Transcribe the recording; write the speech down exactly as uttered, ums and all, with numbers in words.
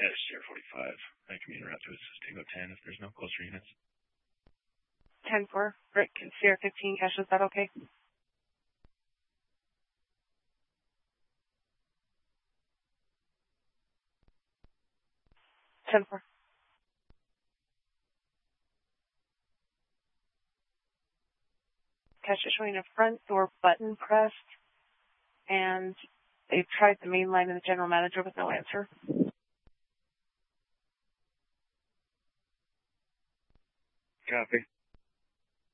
Yeah, Sierra forty-five. I can be route to assist Tango ten if there's no closer units. ten four. Rick, Sierra fifteen, cash, is that okay? ten four. Cash is showing a front door button pressed, and they've tried the main line of the general manager with no answer. Copy.